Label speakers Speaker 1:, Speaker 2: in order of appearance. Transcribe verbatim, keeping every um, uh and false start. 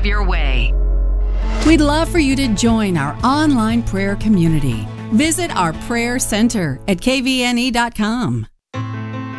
Speaker 1: your way.
Speaker 2: We'd love for you to join our online prayer community. Visit our prayer center at k v n e dot com.